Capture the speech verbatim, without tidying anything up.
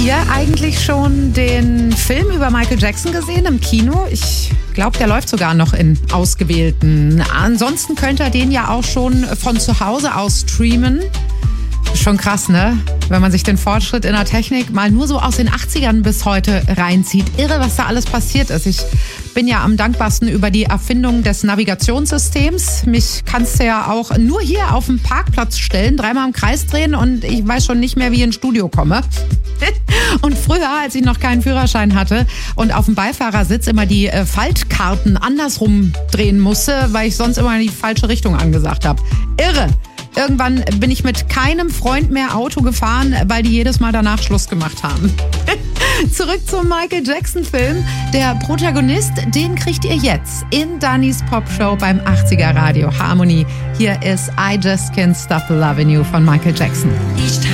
ihr eigentlich schon den Film über Michael Jackson gesehen im Kino? Ich glaube, der läuft sogar noch in ausgewählten. Ansonsten könnt ihr den ja auch schon von zu Hause aus streamen. Schon krass, ne? Wenn man sich den Fortschritt in der Technik mal nur so aus den achtzigern bis heute reinzieht. Irre, was da alles passiert ist. Ich bin ja am dankbarsten über die Erfindung des Navigationssystems. Mich kannst du ja auch nur hier auf dem Parkplatz stellen, dreimal im Kreis drehen und ich weiß schon nicht mehr, wie ich ins Studio komme. Und früher, als ich noch keinen Führerschein hatte und auf dem Beifahrersitz immer die äh, Faltkarten andersrum drehen musste, weil ich sonst immer in die falsche Richtung angesagt habe. Irre! Irgendwann bin ich mit keinem Freund mehr Auto gefahren, weil die jedes Mal danach Schluss gemacht haben. Zurück zum Michael Jackson-Film. Der Protagonist, den kriegt ihr jetzt in Dannys Popshow beim achtziger Radio Harmony. Hier ist I Just Can't Stop Loving You von Michael Jackson.